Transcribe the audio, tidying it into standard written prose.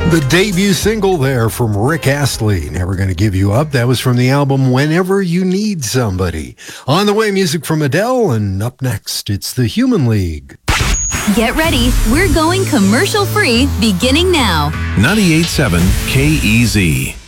The debut single there from Rick Astley, Never Gonna Give You Up. That was from the album Whenever You Need Somebody. On the way, music from Adele, and up next, it's the Human League. Get ready. We're going commercial free beginning now. 98.7 KEZ.